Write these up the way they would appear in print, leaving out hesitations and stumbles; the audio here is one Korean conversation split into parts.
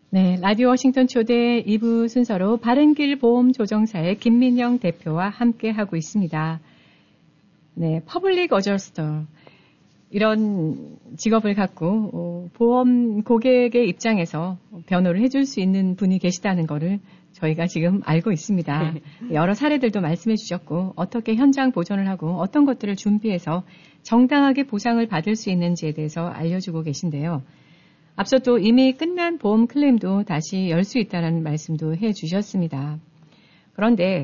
네, 라디오 워싱턴 초대 2부 순서로 바른길 보험조정사의 김민영 대표와 함께하고 있습니다. 네, 퍼블릭 어저스터. 이런 직업을 갖고 보험 고객의 입장에서 변호를 해줄 수 있는 분이 계시다는 거를 저희가 지금 알고 있습니다. 여러 사례들도 말씀해 주셨고 어떻게 현장 보존을 하고 어떤 것들을 준비해서 정당하게 보상을 받을 수 있는지에 대해서 알려주고 계신데요. 앞서 또 이미 끝난 보험 클레임도 다시 열 수 있다는 말씀도 해 주셨습니다. 그런데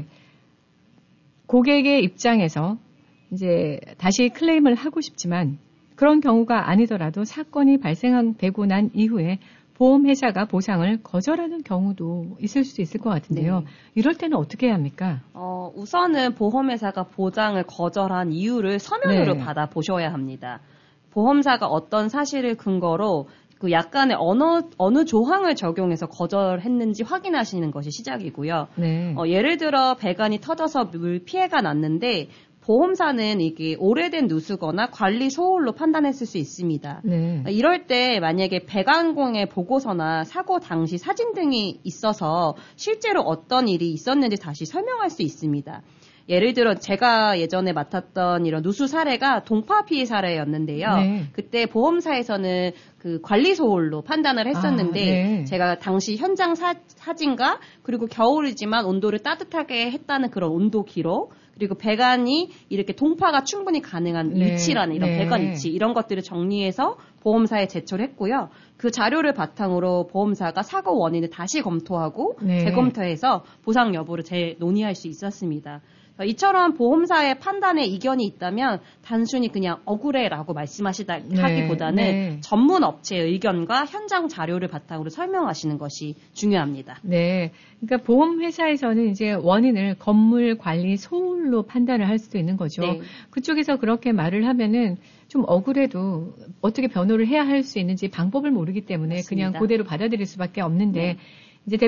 고객의 입장에서 이제 다시 클레임을 하고 싶지만 그런 경우가 아니더라도 사건이 발생되고 난 이후에 보험회사가 보상을 거절하는 경우도 있을 수도 있을 것 같은데요. 네. 이럴 때는 어떻게 해야 합니까? 우선은 보험회사가 보장을 거절한 이유를 서면으로 네. 받아보셔야 합니다. 보험사가 어떤 사실을 근거로 그 약간의 어느 조항을 적용해서 거절했는지 확인하시는 것이 시작이고요. 네. 예를 들어 배관이 터져서 물 피해가 났는데 보험사는 이게 오래된 누수거나 관리 소홀로 판단했을 수 있습니다. 네. 이럴 때 만약에 배관공의 보고서나 사고 당시 사진 등이 있어서 실제로 어떤 일이 있었는지 다시 설명할 수 있습니다. 예를 들어 제가 예전에 맡았던 이런 누수 사례가 동파 피해 사례였는데요. 네. 그때 보험사에서는 그 관리 소홀로 판단을 했었는데 네. 제가 당시 현장 사진과 그리고 겨울이지만 온도를 따뜻하게 했다는 그런 온도 기록 그리고 배관이 이렇게 동파가 충분히 가능한 네. 위치라는 이런 네. 배관 위치 이런 것들을 정리해서 보험사에 제출을 했고요. 그 자료를 바탕으로 보험사가 사고 원인을 다시 검토하고 네. 재검토해서 보상 여부를 논의할 수 있었습니다. 이처럼 보험사의 판단에 이견이 있다면 단순히 그냥 억울해라고 말씀하시기보다는 네. 전문 업체의 의견과 현장 자료를 바탕으로 설명하시는 것이 중요합니다. 네. 그러니까 보험회사에서는 이제 원인을 건물 관리 소홀로 판단을 할 수도 있는 거죠. 네. 그쪽에서 그렇게 말을 하면은 좀 억울해도 어떻게 변호를 해야 할 수 있는지 방법을 모르기 때문에 맞습니다. 그냥 그대로 받아들일 수밖에 없는데 네. 이제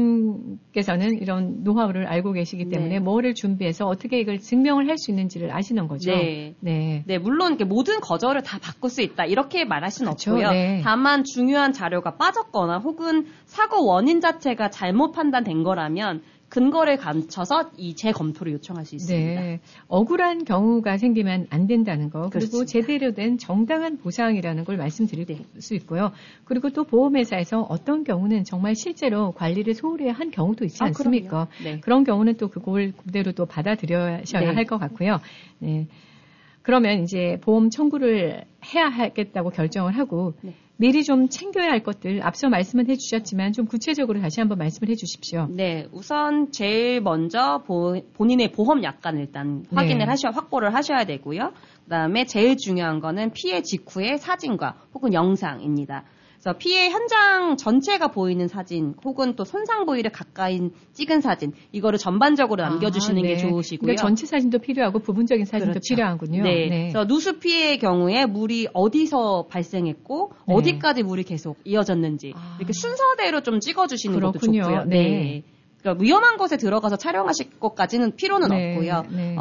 대표님께서는 이런 노하우를 알고 계시기 때문에 네. 뭐를 준비해서 어떻게 이걸 증명을 할 수 있는지를 아시는 거죠. 네. 네. 네, 물론 이렇게 모든 거절을 다 바꿀 수 있다. 이렇게 말할 수는 그렇죠. 없고요. 네. 다만 중요한 자료가 빠졌거나 혹은 사고 원인 자체가 잘못 판단된 거라면 근거를 감춰서 이 재검토를 요청할 수 있습니다. 네. 억울한 경우가 생기면 안 된다는 거. 그리고 그렇습니다. 제대로 된 정당한 보상이라는 걸 말씀드릴 수 있고요. 그리고 또 보험회사에서 어떤 경우는 정말 실제로 관리를 소홀히 한 경우도 있지 않습니까? 네. 그런 경우는 또 그걸 그대로 또 받아들여셔야 네. 할 것 같고요. 네. 그러면 이제 보험 청구를 해야 하겠다고 결정을 하고 네. 미리 좀 챙겨야 할 것들 앞서 말씀은 해주셨지만 좀 구체적으로 다시 한번 말씀을 해주십시오. 네, 우선 제일 먼저 본인의 보험 약관을 일단 확인을 확보를 하셔야 되고요. 그다음에 제일 중요한 거는 피해 직후의 사진과 혹은 영상입니다. 그래서 피해 현장 전체가 보이는 사진 혹은 또 손상 부위를 가까이 찍은 사진 이거를 전반적으로 남겨주시는 게 좋으시고요. 그러니까 전체 사진도 필요하고 부분적인 사진도 그렇죠. 필요하군요. 네. 네. 그래서 누수 피해의 경우에 물이 어디서 발생했고 네. 어디까지 물이 계속 이어졌는지 이렇게 순서대로 좀 찍어주시는 그렇군요. 것도 좋고요. 네. 그러니까 위험한 곳에 들어가서 촬영하실 것까지는 필요는 없고요. 네.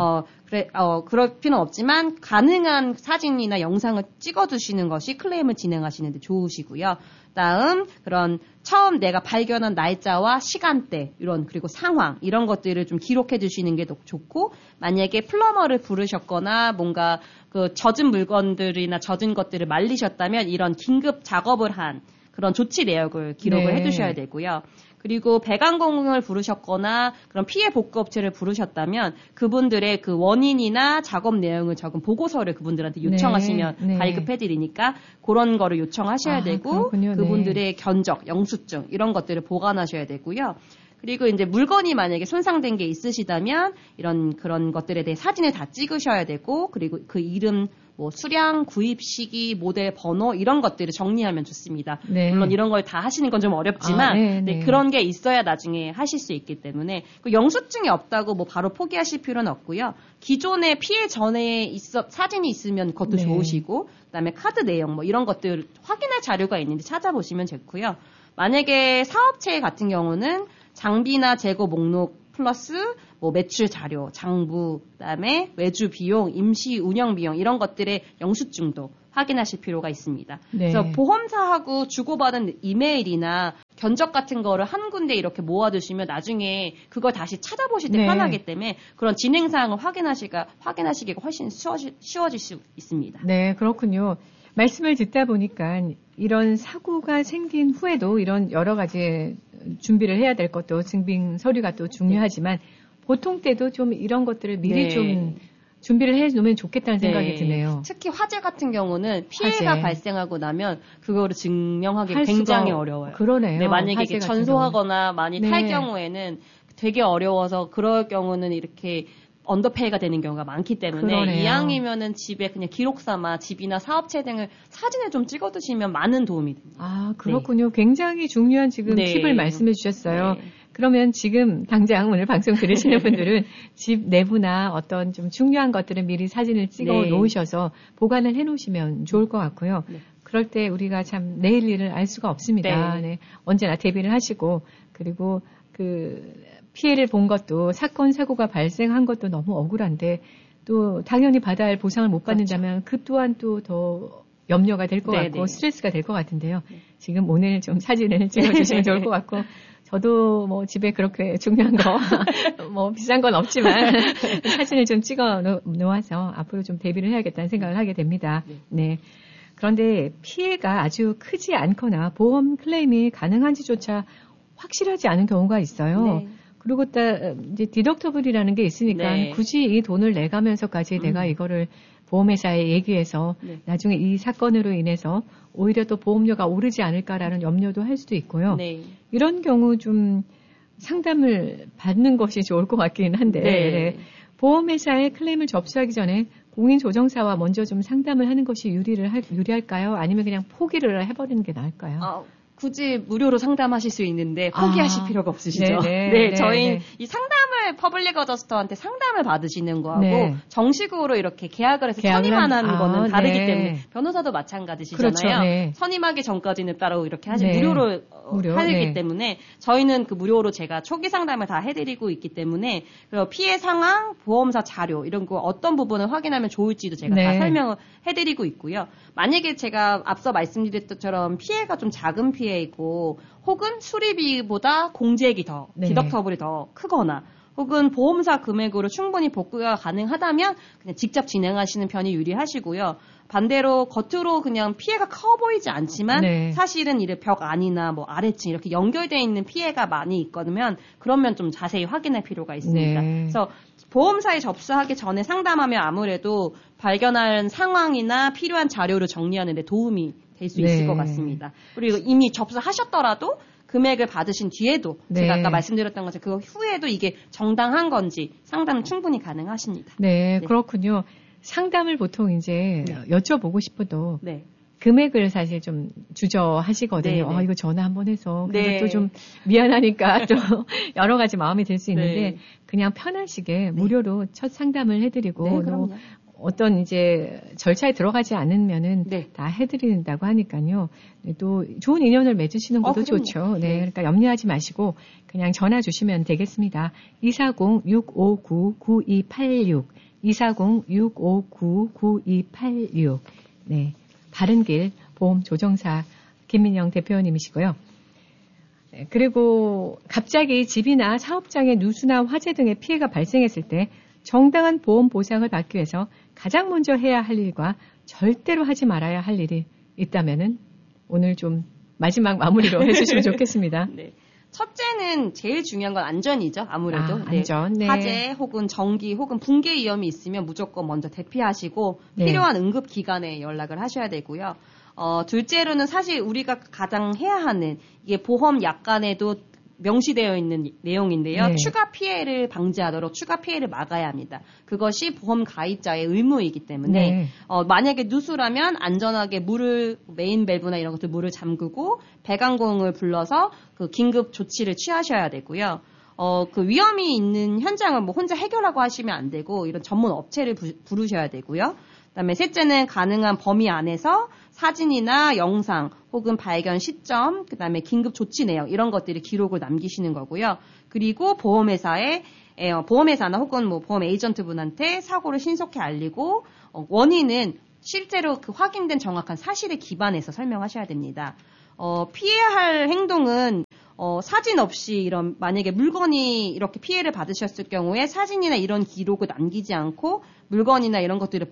그럴 필요는 없지만 가능한 사진이나 영상을 찍어두시는 것이 클레임을 진행하시는데 좋으시고요. 다음 그런 처음 내가 발견한 날짜와 시간대 그리고 상황 이런 것들을 좀 기록해 두시는 게 좋고 만약에 플러머를 부르셨거나 뭔가 그 젖은 물건들이나 젖은 것들을 말리셨다면 이런 긴급 작업을 한 그런 조치 내역을 기록을 해두셔야 되고요. 그리고 배관공을 부르셨거나 그런 피해 복구업체를 부르셨다면 그분들의 그 원인이나 작업 내용을 적은 보고서를 그분들한테 요청하시면 발급해드리니까 그런 거를 요청하셔야 되고 그렇군요. 그분들의 견적, 영수증 이런 것들을 보관하셔야 되고요. 그리고 이제 물건이 만약에 손상된 게 있으시다면 그런 것들에 대해 사진을 다 찍으셔야 되고 그리고 그 이름 수량, 구입 시기, 모델 번호 이런 것들을 정리하면 좋습니다. 네. 물론 이런 걸 다 하시는 건 좀 어렵지만 그런 게 있어야 나중에 하실 수 있기 때문에 영수증이 없다고 바로 포기하실 필요는 없고요. 기존에 피해 전에 사진이 있으면 그것도 좋으시고 그다음에 카드 내용 이런 것들 확인할 자료가 있는지 찾아보시면 좋고요. 만약에 사업체 같은 경우는 장비나 재고 목록 플러스 매출 자료, 장부, 그다음에 외주 비용, 임시 운영 비용 이런 것들의 영수증도 확인하실 필요가 있습니다. 그래서 보험사하고 주고받은 이메일이나 견적 같은 거를 한 군데 이렇게 모아두시면 나중에 그걸 다시 찾아보실 때 네. 편하기 때문에 그런 진행 사항을 확인하시기가 훨씬 쉬워질 수 있습니다. 네, 그렇군요. 말씀을 듣다 보니까 이런 사고가 생긴 후에도 이런 여러 가지 준비를 해야 될 것도 증빙 서류가 또 중요하지만 보통 때도 좀 이런 것들을 미리 네. 좀 준비를 해 놓으면 좋겠다는 생각이 네. 드네요. 특히 화재 같은 경우는 피해가 화재. 발생하고 나면 그거를 증명하기 할 굉장히 수가 어려워요. 그러네요. 네, 만약에 화재 이게 같은 전소하거나 많이 네. 탈 경우에는 되게 어려워서 그럴 경우는 이렇게 언더페이가 되는 경우가 많기 때문에 그러네요. 이왕이면은 집에 그냥 기록 삼아 집이나 사업체 등을 사진을 좀 찍어두시면 많은 도움이 됩니다. 아, 그렇군요. 굉장히 중요한 지금 네. 팁을 말씀해 주셨어요. 네. 그러면 지금 당장 오늘 방송 들으시는 분들은 집 내부나 어떤 좀 중요한 것들은 미리 사진을 찍어 네. 놓으셔서 보관을 해 놓으시면 좋을 것 같고요. 네. 그럴 때 우리가 참 내일 일을 알 수가 없습니다. 네. 네. 언제나 대비를 하시고 그리고 그 피해를 본 것도 사건 사고가 발생한 것도 너무 억울한데 또 당연히 받아야 할 보상을 못 받는다면 그 또한 또 더 염려가 될 것 네, 같고 네. 스트레스가 될 것 같은데요. 네. 지금 오늘 좀 사진을 찍어주시면 좋을 것 같고 저도 뭐 집에 그렇게 중요한 거 뭐 비싼 건 없지만 사진을 좀 찍어 놓아서 앞으로 좀 대비를 해야겠다는 생각을 하게 됩니다. 네. 그런데 피해가 아주 크지 않거나 보험 클레임이 가능한지조차 확실하지 않은 경우가 있어요. 네. 그리고 이제 디덕터블이라는 게 있으니까 네. 굳이 이 돈을 내가면서까지 내가 이거를 보험회사에 얘기해서 네. 나중에 이 사건으로 인해서 오히려 또 보험료가 오르지 않을까라는 염려도 할 수도 있고요. 네. 이런 경우 좀 상담을 받는 것이 좋을 것 같긴 한데 네. 네. 보험회사에 클레임을 접수하기 전에 공인조정사와 먼저 좀 상담을 하는 것이 유리할까요? 아니면 그냥 포기를 해버리는 게 나을까요? 굳이 무료로 상담하실 수 있는데 포기하실 필요가 없으시죠. 네네, 네, 네, 저희 네. 이 상담을 퍼블릭 어저스터한테 상담을 받으시는 거하고 네. 정식으로 이렇게 계약을 해서 계약을 선임하는 거는 다르기 네. 때문에 변호사도 마찬가지시잖아요. 그렇죠, 네. 선임하기 전까지는 따로 이렇게 네. 무료로 무료, 하기 네. 때문에 저희는 그 무료로 제가 초기 상담을 다 해드리고 있기 때문에 그리고 피해 상황, 보험사 자료 이런 거 어떤 부분을 확인하면 좋을지도 제가 다 네. 설명을 해드리고 있고요. 만약에 제가 앞서 말씀드렸던 것처럼 피해가 좀 작은 피해이고 혹은 수리비보다 공제액이 더 네. 디덕터블이 더 크거나 혹은 보험사 금액으로 충분히 복구가 가능하다면 그냥 직접 진행하시는 편이 유리하시고요. 반대로 겉으로 그냥 피해가 커 보이지 않지만 네. 사실은 이래 벽 안이나 뭐 아래층 이렇게 연결되어 있는 피해가 많이 있거든 그러면 좀 자세히 확인할 필요가 있습니다. 네. 그래서 보험사에 접수하기 전에 상담하면 아무래도 발견한 상황이나 필요한 자료를 정리하는 데 도움이 될 수 있을 네. 것 같습니다. 그리고 이미 접수하셨더라도 금액을 받으신 뒤에도 네. 제가 아까 말씀드렸던 것처럼 그 후에도 이게 정당한 건지 상담은 충분히 가능하십니다. 네, 네. 그렇군요. 상담을 보통 이제 여쭤보고 싶어도 네. 금액을 사실 좀 주저하시거든요. 네, 네. 이거 전화 한번 해서 그리고 네. 또 좀 미안하니까 또 여러 가지 마음이 들 수 있는데 네. 그냥 편하시게 무료로 첫 상담을 해드리고 네, 또 그럼요. 어떤 이제 절차에 들어가지 않으면은 네. 다 해드린다고 하니까요. 네, 또 좋은 인연을 맺으시는 것도 그럼요. 좋죠. 네, 네. 그러니까 염려하지 마시고 그냥 전화 주시면 되겠습니다. 240-659-9286 240-659-9286 네, 바른길 보험조정사 김민영 대표님이시고요. 네, 그리고 갑자기 집이나 사업장의 누수나 화재 등의 피해가 발생했을 때 정당한 보험 보상을 받기 위해서 가장 먼저 해야 할 일과 절대로 하지 말아야 할 일이 있다면은 오늘 좀 마지막 마무리로 해주시면 좋겠습니다. 네. 첫째는 제일 중요한 건 안전이죠. 아무래도. 안전. 네. 화재 혹은 전기 혹은 붕괴 위험이 있으면 무조건 먼저 대피하시고 네. 필요한 응급기관에 연락을 하셔야 되고요. 둘째로는 사실 우리가 가장 해야 하는 이게 보험 약관에도 명시되어 있는 내용인데요. 네. 추가 피해를 방지하도록 추가 피해를 막아야 합니다. 그것이 보험 가입자의 의무이기 때문에 네. 만약에 누수라면 안전하게 메인 밸브나 이런 것들 물을 잠그고 배관공을 불러서 그 긴급 조치를 취하셔야 되고요. 그 위험이 있는 현장을 뭐 혼자 해결하고 하시면 안 되고 이런 전문 업체를 부르셔야 되고요. 그다음에 셋째는 가능한 범위 안에서 사진이나 영상 혹은 발견 시점, 그다음에 긴급 조치 내용 이런 것들이 기록을 남기시는 거고요. 그리고 보험회사나 혹은 뭐 보험 에이전트 분한테 사고를 신속히 알리고 원인은 실제로 그 확인된 정확한 사실에 기반해서 설명하셔야 됩니다. 피해야 할 행동은 사진 없이 이런 만약에 물건이 이렇게 피해를 받으셨을 경우에 사진이나 이런 기록을 남기지 않고 물건이나 이런 것들을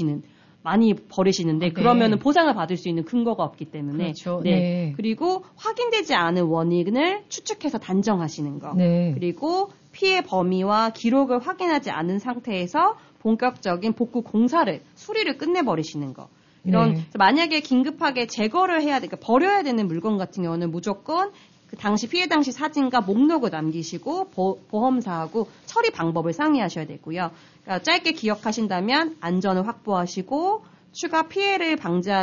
많이 버리시는데 그러면은 보상을 받을 수 있는 근거가 없기 때문에 그렇죠. 네. 그리고 확인되지 않은 원인을 추측해서 단정하시는 거. 네. 그리고 피해 범위와 기록을 확인하지 않은 상태에서 본격적인 복구 공사를 수리를 끝내버리시는 거. 이런 만약에 긴급하게 제거를 해야 그러니까 버려야 되는 물건 같은 경우는 무조건 그 당시 피해 당시 사진과 목록을 남기시고 보험사하고 처리 방법을 상의하셔야 되고요. 그러니까 짧게 기억하신다면 안전을 확보하시고 추가 피해를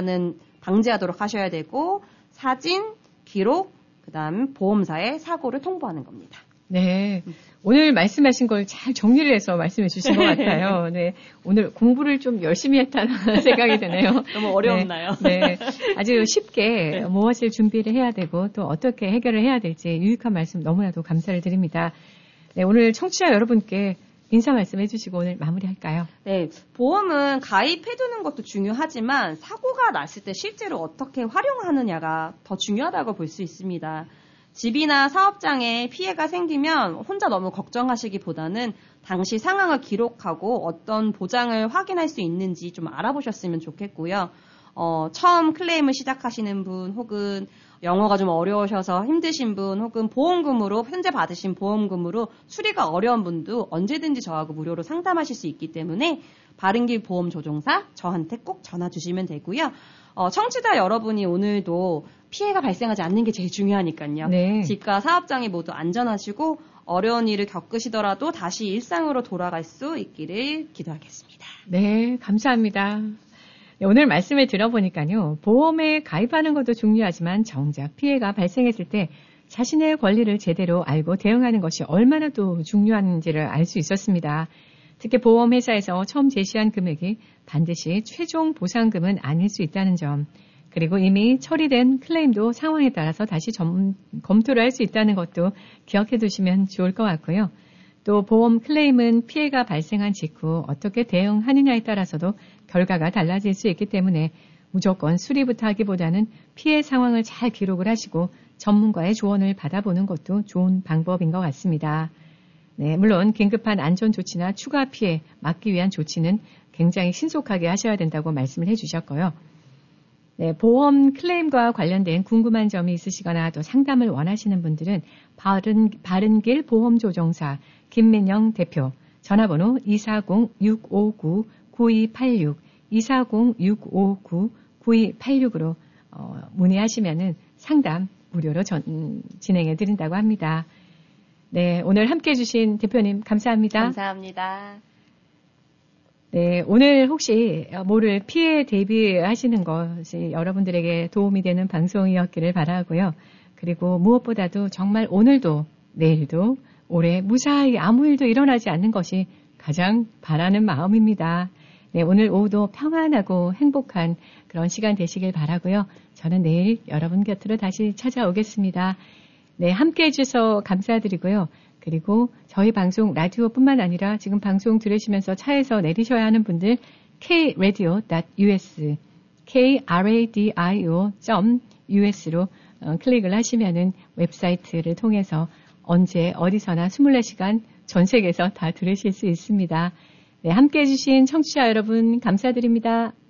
방지하도록 하셔야 되고 사진, 기록, 그다음 보험사에 사고를 통보하는 겁니다. 네. 오늘 말씀하신 걸 잘 정리를 해서 말씀해 주신 것 같아요. 네. 오늘 공부를 좀 열심히 했다는 생각이 드네요. 너무 어려웠나요? 네. 아주 쉽게 무엇을 준비를 해야 되고 또 어떻게 해결을 해야 될지 유익한 말씀 너무나도 감사를 드립니다. 네. 오늘 청취자 여러분께 인사 말씀해 주시고 오늘 마무리할까요? 네. 보험은 가입해두는 것도 중요하지만 사고가 났을 때 실제로 어떻게 활용하느냐가 더 중요하다고 볼 수 있습니다. 집이나 사업장에 피해가 생기면 혼자 너무 걱정하시기보다는 당시 상황을 기록하고 어떤 보장을 확인할 수 있는지 좀 알아보셨으면 좋겠고요. 처음 클레임을 시작하시는 분 혹은 영어가 좀 어려우셔서 힘드신 분 혹은 보험금으로 현재 받으신 보험금으로 수리가 어려운 분도 언제든지 저하고 무료로 상담하실 수 있기 때문에 바른길 보험조종사 저한테 꼭 전화 주시면 되고요. 청취자 여러분이 오늘도 피해가 발생하지 않는 게 제일 중요하니까요. 네. 집과 사업장이 모두 안전하시고 어려운 일을 겪으시더라도 다시 일상으로 돌아갈 수 있기를 기도하겠습니다. 네, 감사합니다. 네, 오늘 말씀을 들어보니까요. 보험에 가입하는 것도 중요하지만 정작 피해가 발생했을 때 자신의 권리를 제대로 알고 대응하는 것이 얼마나 또 중요한지를 알 수 있었습니다. 특히 보험회사에서 처음 제시한 금액이 반드시 최종 보상금은 아닐 수 있다는 점, 그리고 이미 처리된 클레임도 상황에 따라서 다시 검토를 할 수 있다는 것도 기억해 두시면 좋을 것 같고요. 또 보험 클레임은 피해가 발생한 직후 어떻게 대응하느냐에 따라서도 결과가 달라질 수 있기 때문에 무조건 수리부터 하기보다는 피해 상황을 잘 기록을 하시고 전문가의 조언을 받아보는 것도 좋은 방법인 것 같습니다. 네, 물론 긴급한 안전 조치나 추가 피해 막기 위한 조치는 굉장히 신속하게 하셔야 된다고 말씀을 해주셨고요. 네, 보험 클레임과 관련된 궁금한 점이 있으시거나 또 상담을 원하시는 분들은 바른길 보험조정사 김민영 대표 전화번호 240-659-9286 240-659-9286으로 문의하시면은 상담 무료로 진행해 드린다고 합니다. 네, 오늘 함께 해주신 대표님 감사합니다. 감사합니다. 네, 오늘 혹시 모를 피해 대비하시는 것이 여러분들에게 도움이 되는 방송이었기를 바라고요. 그리고 무엇보다도 정말 오늘도 내일도 올해 무사히 아무 일도 일어나지 않는 것이 가장 바라는 마음입니다. 네, 오늘 오후도 평안하고 행복한 그런 시간 되시길 바라고요. 저는 내일 여러분 곁으로 다시 찾아오겠습니다. 네, 함께 해주셔서 감사드리고요. 그리고 저희 방송 라디오뿐만 아니라 지금 방송 들으시면서 차에서 내리셔야 하는 분들 kradio.us kradio.us로 클릭을 하시면은 웹사이트를 통해서 언제 어디서나 24시간 전 세계에서 다 들으실 수 있습니다. 네, 함께 해주신 청취자 여러분 감사드립니다.